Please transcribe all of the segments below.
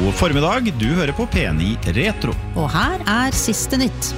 God formiddag, du hører på P9 Retro. Og her siste nytt.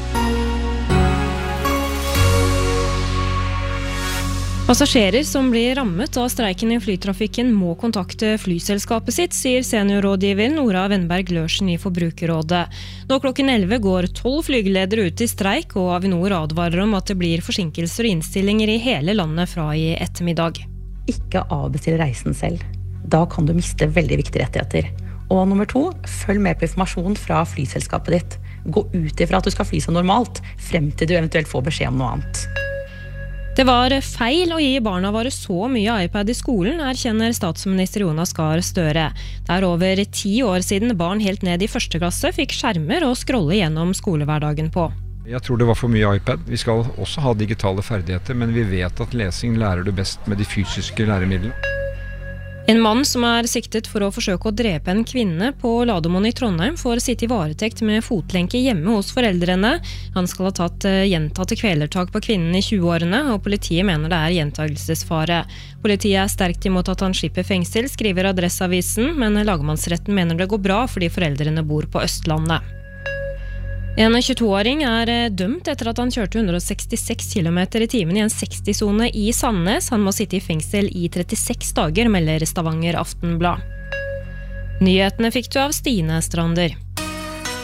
Passasjerer som blir rammet av streiken i flytrafikken må kontakte flyselskapet sitt, sier seniorrådgiver Nora Wenberg Lørsen i Forbrukerrådet. Nå klokken 11 går 12 flygeledere ut i streik, og Avinor advarer om at det blir forsinkelser og innstillinger i hele landet fra i ettermiddag. Ikke avbestill reisen selv. Da kan du miste veldig viktige rettigheter. Og nummer 2, følg med på informasjon fra flyselskapet ditt. Gå ut ifra at du skal fly som normalt, frem til du eventuelt får beskjed om noe annet. Det var feil å gi barna våre så mye iPad i skolen, erkjenner statsminister Jonas Gahr Støre. Det er over 10 år siden barn helt ned i 1. klasse fikk skjermer og scrolle gjennom skolehverdagen på. Jeg tror det var for mye iPad. Vi skal også ha digitale ferdigheter, men vi vet at lesing lærer du best med de fysiske læremidlene. En mann som er siktet for å forsøke å drepe en kvinne på Lademoen i Trondheim får sitte i varetekt med fotlenke hjemme hos foreldrene. Han skal ha tatt gjentatte kvelertak på kvinnen i 20-årene, og politiet mener det er gjentagelsesfare. Politiet er sterkt imot at han slipper fengsel, skriver Adresseavisen, men lagmannsretten mener det går bra fordi foreldrene bor på Østlandet. En 22-åring er dømt etter at han kjørte 166 km i timen i en 60-sone i Sandnes. Han må sitte i fengsel i 36 dager, melder Stavanger Aftenblad. Nyhetene fikk du av Stine Strander.